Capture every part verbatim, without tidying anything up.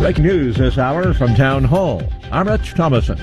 Breaking news this hour from Town Hall. I'm Rich Thomason.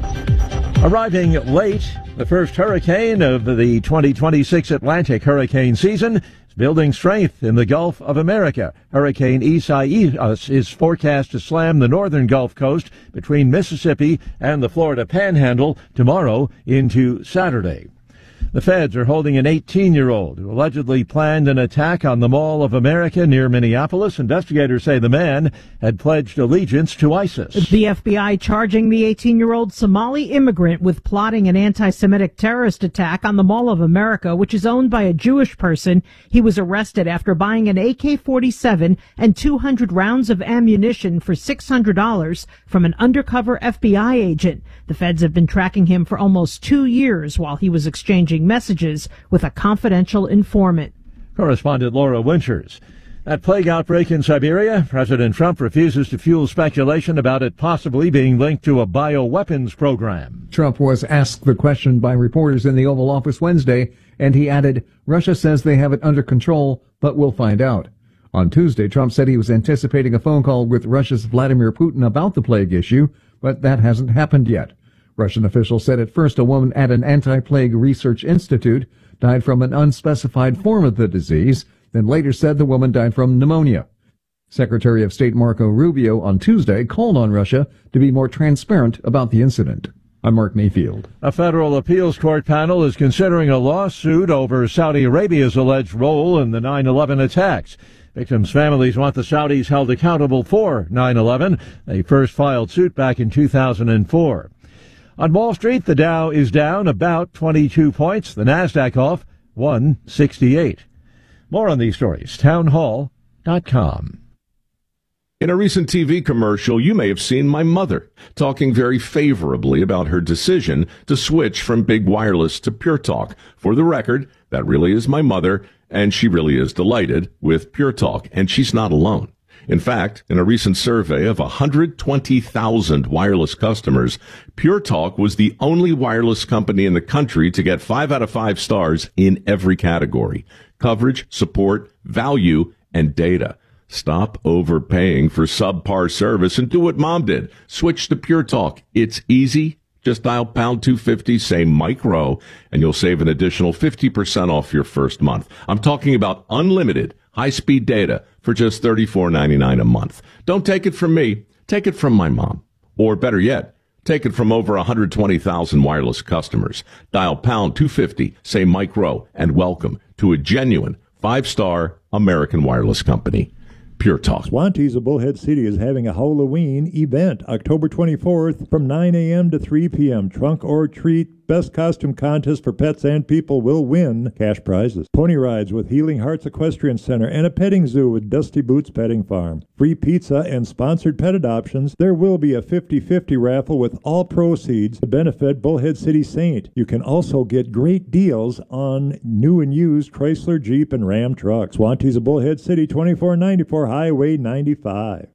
Arriving late, the first hurricane of the twenty twenty-six Atlantic hurricane season is building strength in the Gulf of America. Hurricane Isaias is forecast to slam the northern Gulf Coast between Mississippi and the Florida Panhandle tomorrow into Saturday. The feds are holding an eighteen-year-old who allegedly planned an attack on the Mall of America near Minneapolis. Investigators say the man had pledged allegiance to ISIS. The F B I charging the eighteen-year-old Somali immigrant with plotting an anti-Semitic terrorist attack on the Mall of America, which is owned by a Jewish person. He was arrested after buying an A K forty-seven and two hundred rounds of ammunition for six hundred dollars from an undercover F B I agent. The feds have been tracking him for almost two years while he was exchanging messages with a confidential informant. Correspondent Laura Winters. That plague outbreak in Siberia, President Trump refuses to fuel speculation about it possibly being linked to a bioweapons program. Trump was asked the question by reporters in the Oval Office Wednesday, and he added, Russia says they have it under control, but we'll find out. On Tuesday, Trump said he was anticipating a phone call with Russia's Vladimir Putin about the plague issue, but that hasn't happened yet. Russian officials said at first a woman at an anti-plague research institute died from an unspecified form of the disease, then later said the woman died from pneumonia. Secretary of State Marco Rubio on Tuesday called on Russia to be more transparent about the incident. I'm Mark Mayfield. A federal appeals court panel is considering a lawsuit over Saudi Arabia's alleged role in the nine eleven attacks. Victims' families want the Saudis held accountable for nine eleven. They first filed suit back in two thousand four. On Wall Street, the Dow is down about twenty-two points. The Nasdaq off one sixty-eight. More on these stories, townhall dot com. In a recent T V commercial, you may have seen my mother talking very favorably about her decision to switch from big wireless to Pure Talk. For the record, that really is my mother, and she really is delighted with Pure Talk, and she's not alone. In fact, in a recent survey of one hundred twenty thousand wireless customers, Pure Talk was the only wireless company in the country to get five out of five stars in every category: coverage, support, value, and data. Stop overpaying for subpar service and do what Mom did. Switch to Pure Talk. It's easy. Just dial pound two fifty, say micro, and you'll save an additional fifty percent off your first month. I'm talking about unlimited high-speed data for just thirty-four ninety-nine a month. Don't take it from me. Take it from my mom. Or better yet, take it from over one hundred twenty thousand wireless customers. Dial pound two fifty, say micro, and welcome to a genuine five-star American wireless company. Pure Talk. Swantees of Bullhead City is having a Halloween event October twenty-fourth from nine a.m. to three p.m. Trunk or treat. Best costume contest for pets and people will win cash prizes. Pony rides with Healing Hearts Equestrian Center and a petting zoo with Dusty Boots Petting Farm. Free pizza and sponsored pet adoptions. There will be a fifty-fifty raffle with all proceeds to benefit Bullhead City Saint. You can also get great deals on new and used Chrysler, Jeep, and Ram trucks. Swantees of Bullhead City, twenty-four ninety-four Highway ninety-five.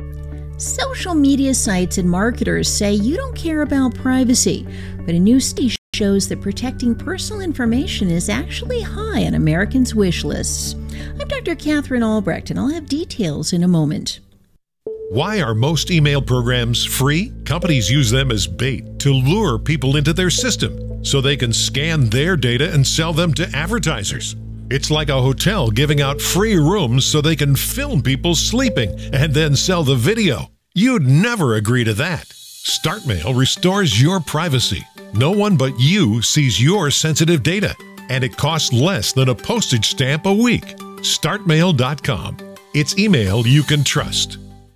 Social media sites and marketers say you don't care about privacy, but a new study shows that protecting personal information is actually high on Americans' wish lists. I'm Doctor Catherine Albrecht, and I'll have details in a moment. Why are most email programs free? Companies use them as bait to lure people into their system so they can scan their data and sell them to advertisers. It's like a hotel giving out free rooms so they can film people sleeping and then sell the video. You'd never agree to that. StartMail restores your privacy. No one but you sees your sensitive data, and it costs less than a postage stamp a week. start mail dot com. It's email you can trust.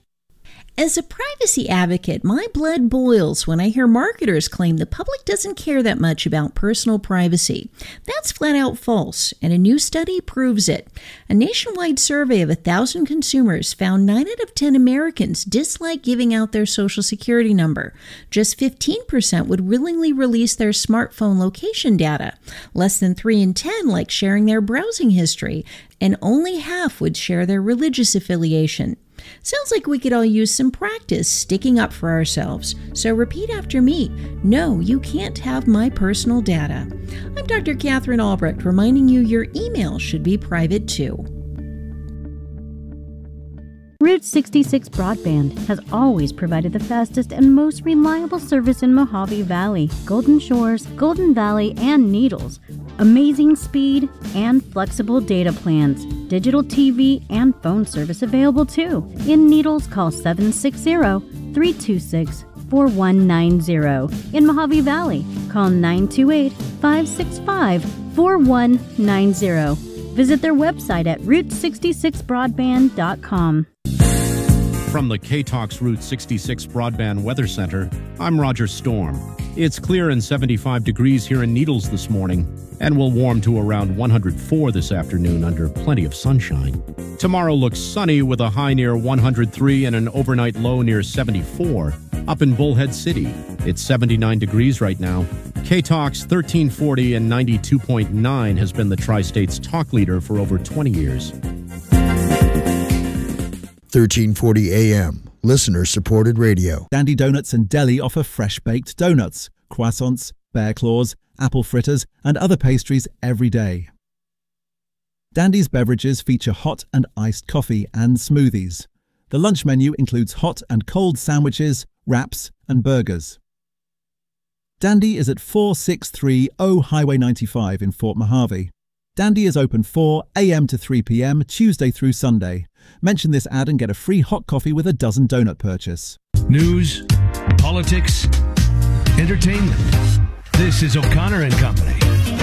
As a privacy advocate, my blood boils when I hear marketers claim the public doesn't care that much about personal privacy. That's flat out false, and a new study proves it. A nationwide survey of one thousand consumers found nine out of ten Americans dislike giving out their social security number. Just fifteen percent would willingly release their smartphone location data. Less than three in ten like sharing their browsing history, and only half would share their religious affiliation. Sounds like we could all use some practice sticking up for ourselves. So repeat after me. No, you can't have my personal data. I'm Doctor Catherine Albrecht, reminding you your email should be private too. Route sixty-six Broadband has always provided the fastest and most reliable service in Mojave Valley, Golden Shores, Golden Valley, and Needles. Amazing speed and flexible data plans. Digital T V and phone service available too. In Needles, call seven six zero, three two six, four one nine zero. In Mojave Valley, call nine two eight, five six five, four one nine zero. Visit their website at route sixty-six broadband dot com. From the K-Talks Route sixty-six Broadband Weather Center, I'm Roger Storm. It's clear and seventy-five degrees here in Needles this morning, and will warm to around one hundred four this afternoon under plenty of sunshine. Tomorrow looks sunny with a high near one hundred three and an overnight low near seventy-four. Up in Bullhead City, it's seventy-nine degrees right now. K-Talks thirteen forty and ninety-two point nine has been the Tri-State's talk leader for over twenty years. thirteen forty A M, listener-supported radio. Dandy Donuts and Deli offer fresh-baked donuts, croissants, bear claws, apple fritters, and other pastries every day. Dandy's beverages feature hot and iced coffee and smoothies. The lunch menu includes hot and cold sandwiches, wraps, and burgers. Dandy is at four six three zero Highway ninety-five in Fort Mojave. Dandy is open four A M to three P M Tuesday through Sunday. Mention this ad and get a free hot coffee with a dozen donut purchase. News, politics, entertainment. This is O'Connor and Company.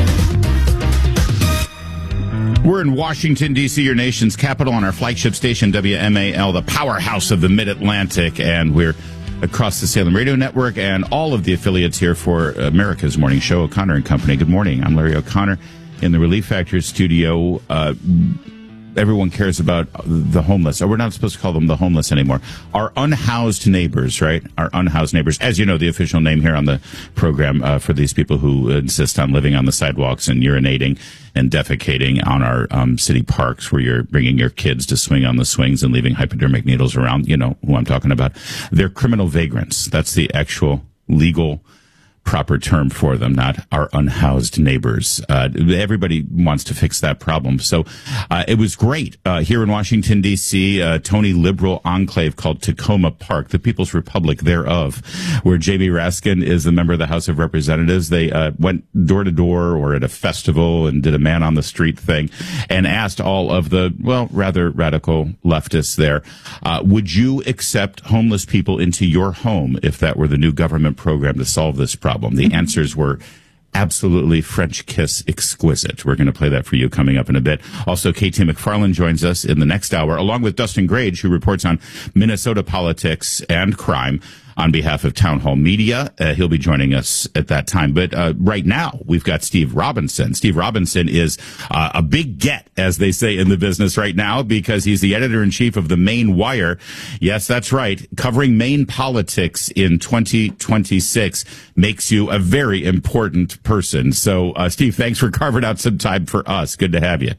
We're in Washington, D C, your nation's capital, on our flagship station, W M A L, the powerhouse of the Mid-Atlantic, and we're across the Salem Radio Network and all of the affiliates here for America's Morning Show, O'Connor and Company. Good morning. I'm Larry O'Connor in the Relief Factor studio. Uh, everyone cares about the homeless. Or we're not supposed to call them the homeless anymore. Our unhoused neighbors, right? Our unhoused neighbors. As you know, the official name here on the program uh, for these people who insist on living on the sidewalks and urinating and defecating on our um, city parks, where you're bringing your kids to swing on the swings and leaving hypodermic needles around. You know who I'm talking about. They're criminal vagrants. That's the actual legal proper term for them, not our unhoused neighbors. Uh, everybody wants to fix that problem. So uh, it was great uh, here in Washington, D C, a Tony liberal enclave called Tacoma Park, the People's Republic thereof, where Jamie Raskin is a member of the House of Representatives. They uh, went door to door or at a festival and did a man on the street thing and asked all of the, well, rather radical leftists there, uh, would you accept homeless people into your home if that were the new government program to solve this problem? The answers were absolutely French kiss exquisite. We're going to play that for you coming up in a bit. Also, K T McFarland joins us in the next hour, along with Dustin Grage, who reports on Minnesota politics and crime on behalf of Town Hall Media. Uh, he'll be joining us at that time. But uh, right now, we've got Steve Robinson. Steve Robinson is uh, a big get, as they say in the business right now, because he's the editor-in-chief of the Maine Wire. Yes, that's right. Covering Maine politics in twenty twenty-six makes you a very important person. So, uh, Steve, thanks for carving out some time for us. Good to have you.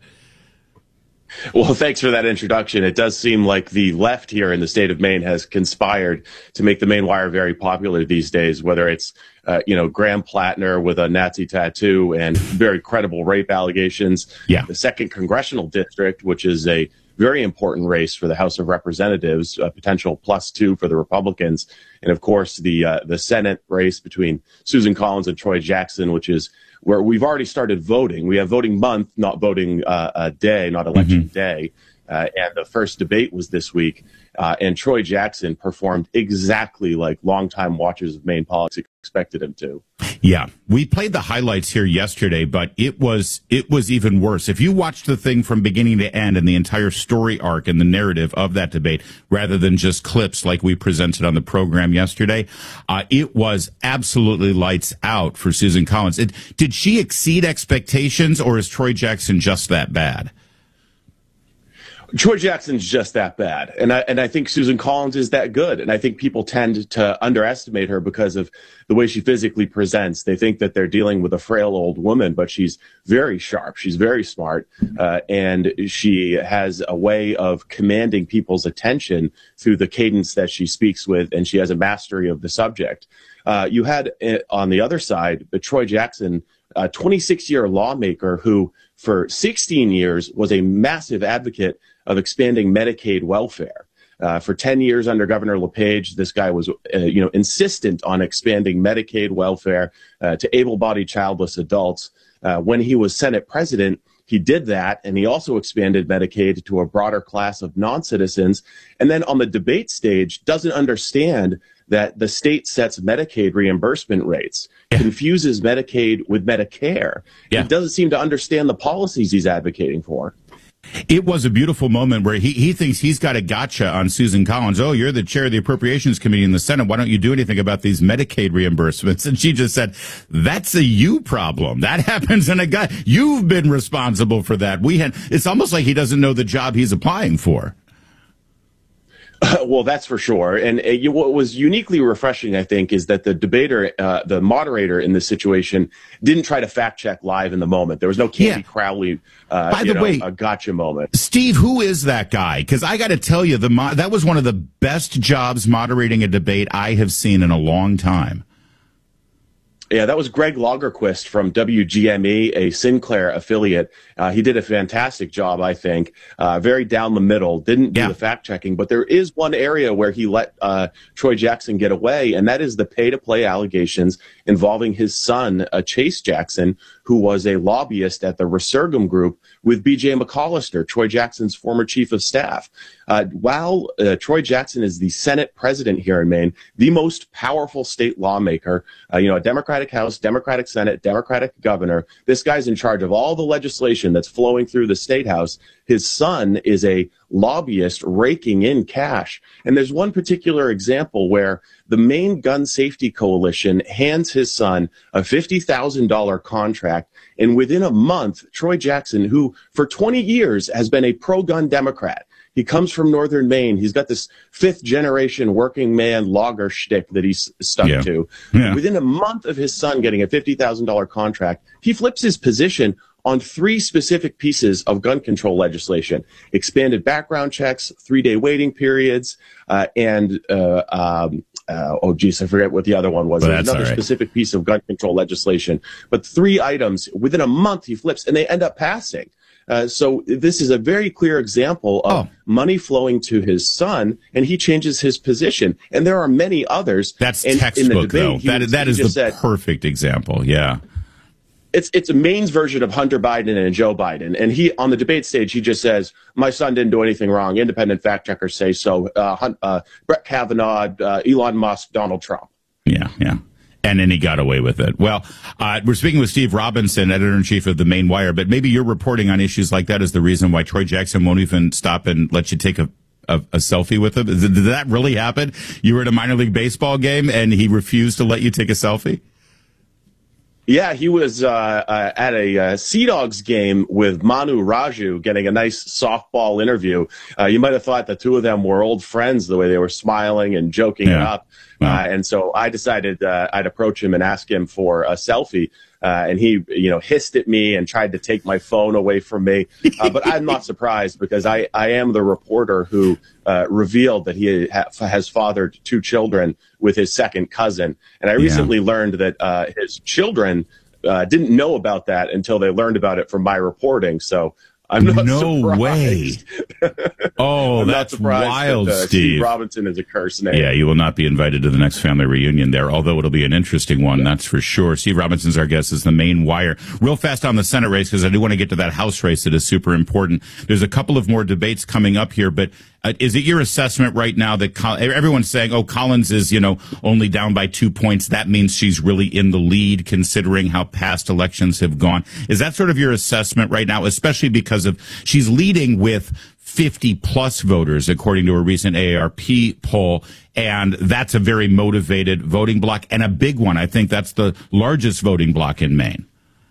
Well, thanks for that introduction. It does seem like the left here in the state of Maine has conspired to make the Maine Wire very popular these days, whether it's, uh, you know, Graham Plattner with a Nazi tattoo and very credible rape allegations. Yeah. The second congressional district, which is a very important race for the House of Representatives, a potential plus two for the Republicans. And, of course, the uh, the Senate race between Susan Collins and Troy Jackson, which is where we've already started voting. We have voting month, not voting uh, a day, not election mm-hmm. day. Uh, and the first debate was this week. Uh, and Troy Jackson performed exactly like longtime watchers of Maine politics expected him to. Yeah, we played the highlights here yesterday, but it was it was even worse. If you watched the thing from beginning to end and the entire story arc and the narrative of that debate, rather than just clips like we presented on the program yesterday, uh, it was absolutely lights out for Susan Collins. It, did she exceed expectations, or is Troy Jackson just that bad? Troy Jackson's just that bad. And I, and I think Susan Collins is that good. And I think people tend to underestimate her because of the way she physically presents. They think that they're dealing with a frail old woman, but she's very sharp. She's very smart. Uh, and she has a way of commanding people's attention through the cadence that she speaks with. And she has a mastery of the subject. Uh, you had uh, on the other side, but Troy Jackson, a twenty-six year lawmaker who for sixteen years was a massive advocate of expanding Medicaid welfare. Uh, for ten years under Governor LePage, this guy was, uh, you know, insistent on expanding Medicaid welfare uh, to able-bodied childless adults. Uh, when he was Senate president, he did that, and he also expanded Medicaid to a broader class of non-citizens. And then on the debate stage, doesn't understand that the state sets Medicaid reimbursement rates, yeah. confuses Medicaid with Medicare. Yeah. He doesn't seem to understand the policies he's advocating for. It was a beautiful moment where he, he thinks he's got a gotcha on Susan Collins. Oh, you're the chair of the Appropriations Committee in the Senate. Why don't you do anything about these Medicaid reimbursements? And she just said, that's a you problem. That happens in a guy. You've been responsible for that. We had. It's almost like he doesn't know the job he's applying for. Uh, well, that's for sure. And uh, you, what was uniquely refreshing, I think, is that the debater, uh, the moderator in this situation, didn't try to fact check live in the moment. There was no Candy yeah. Crowley, uh, By you the know, way, a gotcha moment. Steve, who is that guy? Because I got to tell you, the mo- that was one of the best jobs moderating a debate I have seen in a long time. Yeah, that was Greg Lagerquist from W G M E, a Sinclair affiliate. Uh, he did a fantastic job, I think. Uh, very down the middle, didn't do yeah. the fact checking. But there is one area where he let uh, Troy Jackson get away, and that is the pay-to-play allegations involving his son, uh, Chase Jackson, who was a lobbyist at the Resurgam Group with B J McCollister, Troy Jackson's former chief of staff. Uh, while uh, Troy Jackson is the Senate president here in Maine, the most powerful state lawmaker, uh, you know, a Democratic House, Democratic Senate, Democratic governor, this guy's in charge of all the legislation that's flowing through the state house. His son is a lobbyist raking in cash. And there's one particular example where the Maine Gun Safety Coalition hands his son a fifty thousand dollars contract. And within a month, Troy Jackson, who for twenty years has been a pro-gun Democrat, he comes from northern Maine. He's got this fifth generation working man logger shtick that he's stuck yeah. to. Yeah. Within a month of his son getting a fifty thousand dollars contract, he flips his position on three specific pieces of gun control legislation: expanded background checks, three-day waiting periods, uh, and, uh, um, uh, oh, geez, I forget what the other one was. Well, There's another right. specific piece of gun control legislation. But three items, within a month he flips, and they end up passing. Uh, so this is a very clear example of oh. money flowing to his son, and he changes his position. And there are many others. That's and textbook, in the debate, though. That, was, that is the said, perfect example, yeah. It's it's a Maine's version of Hunter Biden and Joe Biden. And he, on the debate stage, he just says, my son didn't do anything wrong. Independent fact checkers say so. Uh, Hunt, uh, Brett Kavanaugh, uh, Elon Musk, Donald Trump. Yeah, yeah. And then he got away with it. Well, uh, we're speaking with Steve Robinson, editor-in-chief of the Maine Wire, but maybe your reporting on issues like that is the reason why Troy Jackson won't even stop and let you take a, a, a selfie with him. Did, did that really happen? You were at a minor league baseball game and he refused to let you take a selfie? Yeah, he was uh, uh, at a uh, Sea Dogs game with Manu Raju getting a nice softball interview. Uh, you might have thought the two of them were old friends the way they were smiling and joking yeah. it up. Wow. Uh, and so I decided uh, I'd approach him and ask him for a selfie. Uh, and he, you know, hissed at me and tried to take my phone away from me. Uh, but I'm not surprised because I, I am the reporter who uh, revealed that he ha- has fathered two children with his second cousin. And I recently yeah. learned that uh, his children uh, didn't know about that until they learned about it from my reporting. So I'm not no surprised. way. Oh, I'm that's wild, that, uh, Steve. Steve Robinson is a cursed name. Yeah, you will not be invited to the next family reunion there, although it'll be an interesting one, yeah. that's for sure. Steve Robinson's our guest, is the Maine Wire. Real fast on the Senate race, because I do want to get to that House race that is super important. There's a couple of more debates coming up here, but uh, is it your assessment right now that Col- everyone's saying, oh, Collins is, you know, only down by two points. That means she's really in the lead, considering how past elections have gone. Is that sort of your assessment right now, especially because of she's leading with fifty plus voters, according to a recent A A R P poll. And that's a very motivated voting bloc and a big one. I think that's the largest voting bloc in Maine.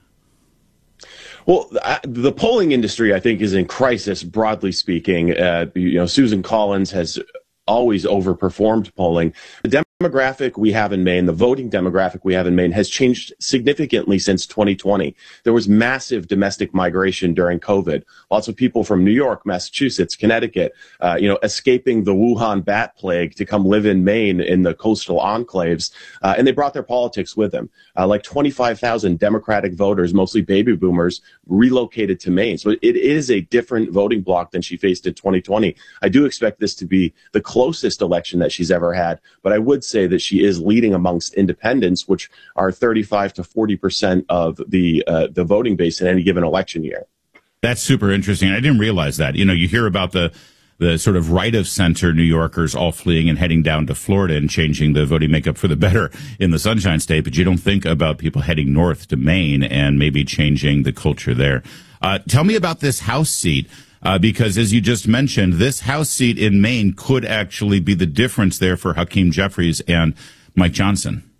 Well, the polling industry, I think, is in crisis, broadly speaking. Uh, you know, Susan Collins has always overperformed polling. The demographic we have in Maine, the voting demographic we have in Maine, has changed significantly since twenty twenty. There was massive domestic migration during COVID. Lots of people from New York, Massachusetts, Connecticut, uh, you know, escaping the Wuhan bat plague to come live in Maine in the coastal enclaves, uh, and they brought their politics with them. Uh, like twenty-five thousand Democratic voters, mostly baby boomers, relocated to Maine. So it is a different voting bloc than she faced in twenty twenty. I do expect this to be the closest election that she's ever had, but I would say that she is leading amongst independents, which are thirty-five to forty percent of the uh, the voting base in any given election year. That's super interesting. I didn't realize that. You know, you hear about the the sort of right of center New Yorkers all fleeing and heading down to Florida and changing the voting makeup for the better in the Sunshine State, but you don't think about people heading north to Maine and maybe changing the culture there. Uh, tell me about this House seat. Uh, because, as you just mentioned, this House seat in Maine could actually be the difference there for Hakeem Jeffries and Mike Johnson.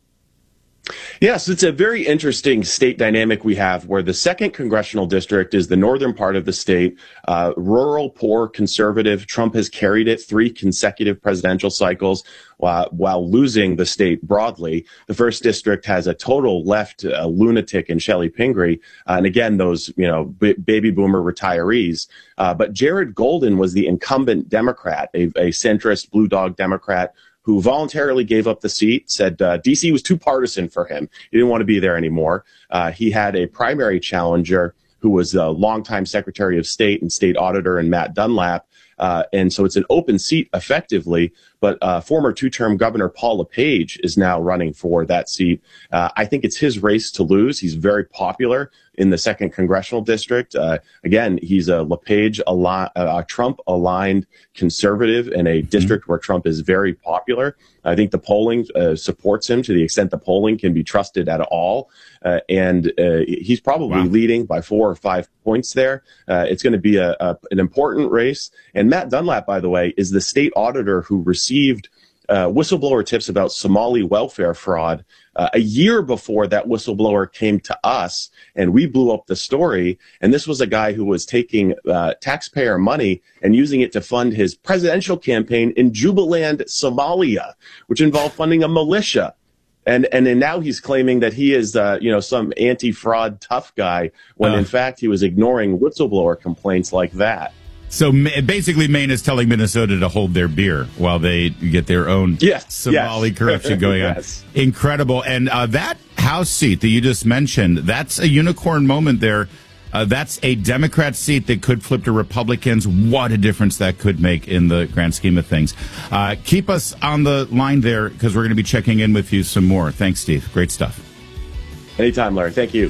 Yes, it's a very interesting state dynamic we have where the second congressional district is the northern part of the state, uh, rural, poor, conservative. Trump has carried it three consecutive presidential cycles while, while losing the state broadly. The first district has a total left uh, lunatic in Shelley Pingree. Uh, and again, those, you know, b- baby boomer retirees. Uh, but Jared Golden was the incumbent Democrat, a, a centrist blue dog Democrat who voluntarily gave up the seat, said uh, D C was too partisan for him. He didn't want to be there anymore. Uh, he had a primary challenger who was a longtime Secretary of State and State Auditor in Matt Dunlap. Uh, and so it's an open seat effectively, but uh, former two-term Governor Paul LePage is now running for that seat. Uh, I think it's his race to lose. He's very popular in the second congressional district. Uh, again, he's a LePage, ali- uh, Trump-aligned conservative in a district where Trump is very popular. I think the polling uh, supports him to the extent the polling can be trusted at all. Uh, and uh, he's probably wow. leading by four or five points there. Uh, it's going to be a, a, an important race. And Matt Dunlap, by the way, is the state auditor who received uh, whistleblower tips about Somali welfare fraud uh, a year before that whistleblower came to us, and we blew up the story. And this was a guy who was taking uh, taxpayer money and using it to fund his presidential campaign in Jubaland, Somalia, which involved funding a militia. And and then now he's claiming that he is, uh, you know, some anti-fraud tough guy when, uh. in fact, he was ignoring whistleblower complaints like that. So basically, Maine is telling Minnesota to hold their beer while they get their own yes, Somali yes. corruption going yes. on. Incredible. And uh, that House seat that you just mentioned, that's a unicorn moment there. Uh, that's a Democrat seat that could flip to Republicans. What a difference that could make in the grand scheme of things. Uh, keep us on the line there because we're going to be checking in with you some more. Thanks, Steve. Great stuff. Anytime, Larry. Thank you.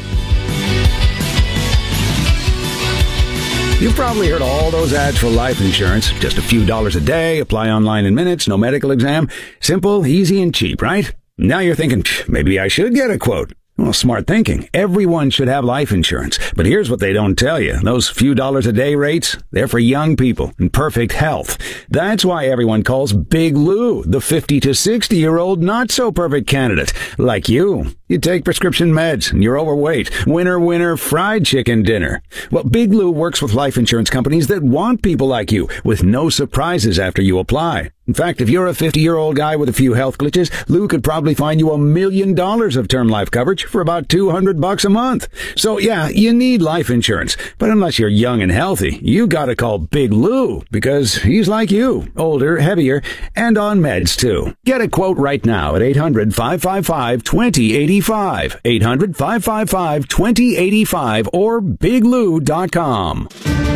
You've probably heard all those ads for life insurance. Just a few dollars a day, apply online in minutes, no medical exam. Simple, easy, and cheap, right? Now you're thinking, maybe I should get a quote. Well, smart thinking. Everyone should have life insurance. But here's what they don't tell you. Those few dollars a day rates, they're for young people in perfect health. That's why everyone calls Big Lou the fifty to sixty year old not so perfect candidate. Like you. You take prescription meds and you're overweight. Winner, winner, fried chicken dinner. Well, Big Lou works with life insurance companies that want people like you with no surprises after you apply. In fact, if you're a fifty-year-old guy with a few health glitches, Lou could probably find you a million dollars of term life coverage for about two hundred bucks a month. So yeah, you need life insurance. But unless you're young and healthy, you gotta call Big Lou because he's like you, older, heavier, and on meds too. Get a quote right now at eight hundred, five five five, two zero eight five, eight hundred, five five five, two zero eight five, or big lou dot com.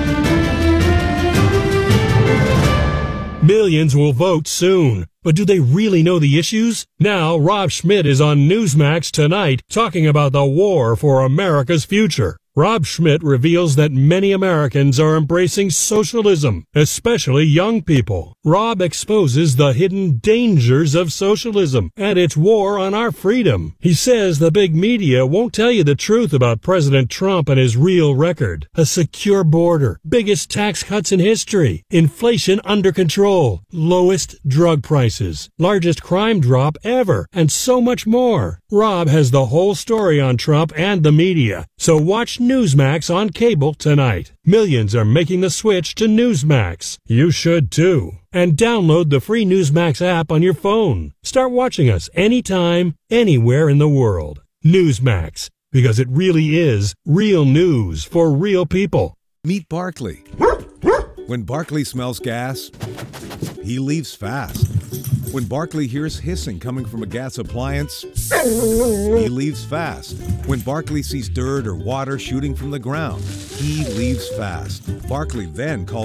Millions will vote soon, but do they really know the issues? Now, Rob Schmidt is on Newsmax tonight talking about the war for America's future. Rob Schmidt reveals that many Americans are embracing socialism, especially young people. Rob exposes the hidden dangers of socialism and its war on our freedom. He says the big media won't tell you the truth about President Trump and his real record. A secure border, biggest tax cuts in history, inflation under control, lowest drug prices, largest crime drop ever, and so much more. Rob has the whole story on Trump and the media, so watch Newsmax on cable tonight. Millions are making the switch to Newsmax. You should too. And download the free Newsmax app on your phone. Start watching us anytime, anywhere in the world. Newsmax, because it really is real news for real people. Meet Barkley. When Barkley smells gas, he leaves fast. When Barkley hears hissing coming from a gas appliance, he leaves fast. When Barkley sees dirt or water shooting from the ground, he leaves fast. Barkley then calls